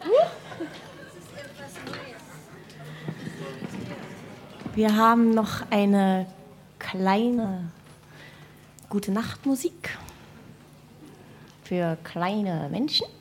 Wir haben noch eine kleine Gute-Nacht-Musik für kleine Menschen.